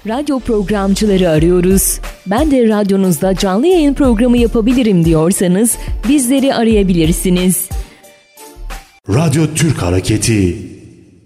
Radyo programcıları arıyoruz. Ben de radyonuzda canlı yayın programı yapabilirim diyorsanız bizleri arayabilirsiniz. Radyo Türk Hareketi